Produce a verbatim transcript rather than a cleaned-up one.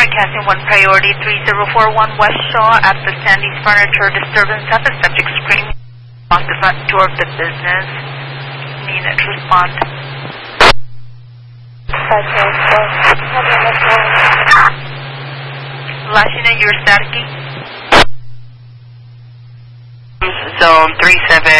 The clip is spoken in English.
Broadcasting one priority three zero four one West Shaw after Sandy's furniture disturbance at the subject screaming on the front door of the business. Unit respond. Lashina, you're static. Zone three seven.